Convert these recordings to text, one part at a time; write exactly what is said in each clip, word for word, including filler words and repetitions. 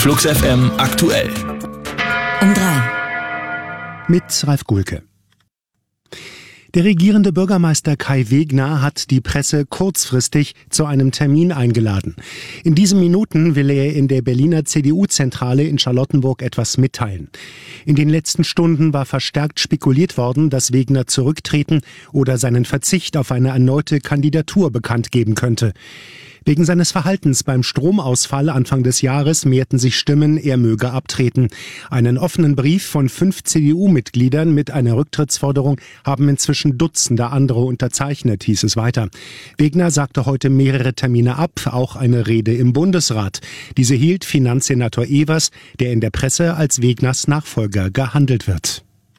Flux F M aktuell. Um drei. Mit Ralf Gulke. Der regierende Bürgermeister Kai Wegner hat die Presse kurzfristig zu einem Termin eingeladen. In diesen Minuten will er in der Berliner C D U-Zentrale in Charlottenburg etwas mitteilen. In den letzten Stunden war verstärkt spekuliert worden, dass Wegner zurücktreten oder seinen Verzicht auf eine erneute Kandidatur bekannt geben könnte. Wegen seines Verhaltens beim Stromausfall Anfang des Jahres mehrten sich Stimmen, er möge abtreten. Einen offenen Brief von fünf C D U-Mitgliedern mit einer Rücktrittsforderung haben inzwischen Dutzende andere unterzeichnet, hieß es weiter. Wegner sagte heute mehrere Termine ab, auch eine Rede im Bundesrat. Diese hielt Finanzsenator Evers, der in der Presse als Wegners Nachfolger gehandelt wird.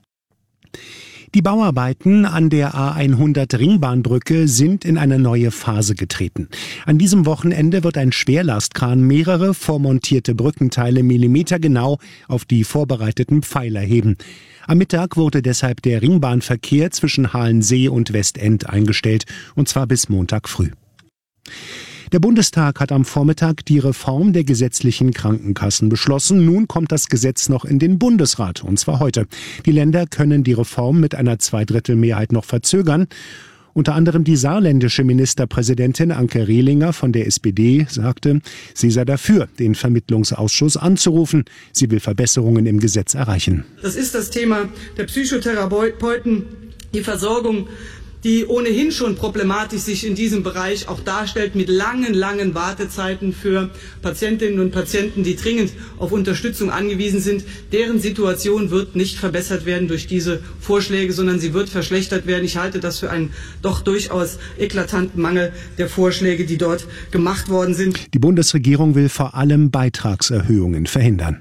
Die Bauarbeiten an der A hundert Ringbahnbrücke sind in eine neue Phase getreten. An diesem Wochenende wird ein Schwerlastkran mehrere vormontierte Brückenteile millimetergenau auf die vorbereiteten Pfeiler heben. Am Mittag wurde deshalb der Ringbahnverkehr zwischen Halensee und Westend eingestellt, und zwar bis Montag früh. Der Bundestag hat am Vormittag die Reform der gesetzlichen Krankenkassen beschlossen. Nun kommt das Gesetz noch in den Bundesrat, und zwar heute. Die Länder können die Reform mit einer Zweidrittelmehrheit noch verzögern. Unter anderem die saarländische Ministerpräsidentin Anke Rehlinger von der S P D sagte, sie sei dafür, den Vermittlungsausschuss anzurufen. Sie will Verbesserungen im Gesetz erreichen. Das ist das Thema der Psychotherapeuten, die Versorgung, die ohnehin schon problematisch sich in diesem Bereich auch darstellt, mit langen, langen Wartezeiten für Patientinnen und Patienten, die dringend auf Unterstützung angewiesen sind. Deren Situation wird nicht verbessert werden durch diese Vorschläge, sondern sie wird verschlechtert werden. Ich halte das für einen doch durchaus eklatanten Mangel der Vorschläge, die dort gemacht worden sind. Die Bundesregierung will vor allem Beitragserhöhungen verhindern.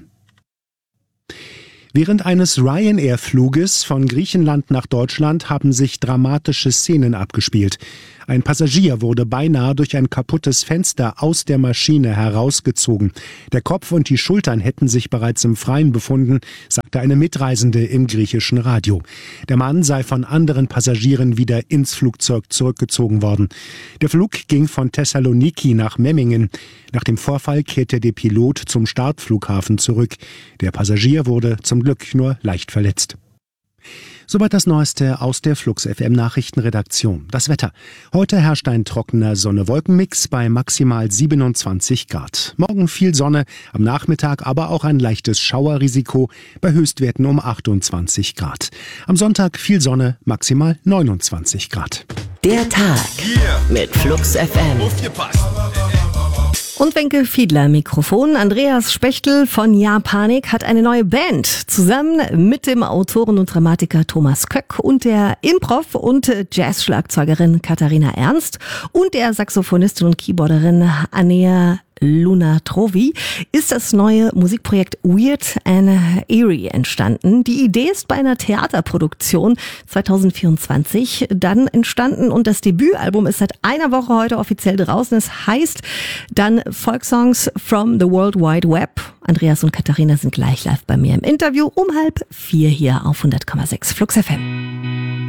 Während eines Ryanair-Fluges von Griechenland nach Deutschland haben sich dramatische Szenen abgespielt. Ein Passagier wurde beinahe durch ein kaputtes Fenster aus der Maschine herausgezogen. Der Kopf und die Schultern hätten sich bereits im Freien befunden, sagte eine Mitreisende im griechischen Radio. Der Mann sei von anderen Passagieren wieder ins Flugzeug zurückgezogen worden. Der Flug ging von Thessaloniki nach Memmingen. Nach dem Vorfall kehrte der Pilot zum Startflughafen zurück. Der Passagier wurde zum Glück nur leicht verletzt. Soweit das Neueste aus der Flux F M Nachrichtenredaktion. Das Wetter. Heute herrscht ein trockener Sonne-Wolken-Mix bei maximal siebenundzwanzig Grad. Morgen viel Sonne, am Nachmittag aber auch ein leichtes Schauerrisiko bei Höchstwerten um achtundzwanzig Grad. Am Sonntag viel Sonne, maximal neunundzwanzig Grad. Der Tag mit Flux F M. Und Wenke Fiedler Mikrofon. Andreas Spechtel von Ja Panik hat eine neue Band. Zusammen mit dem Autoren und Dramatiker Thomas Köck und der Improv- und Jazz-Schlagzeugerin Katharina Ernst und der Saxophonistin und Keyboarderin Anea Luna Trovi ist das neue Musikprojekt Weird and Eerie entstanden. Die Idee ist bei einer Theaterproduktion zwanzig vierundzwanzig dann entstanden und das Debütalbum ist seit einer Woche heute offiziell draußen. Es heißt dann Folksongs from the World Wide Web. Andreas und Katharina sind gleich live bei mir im Interview um halb vier hier auf hundert Komma sechs Flux F M.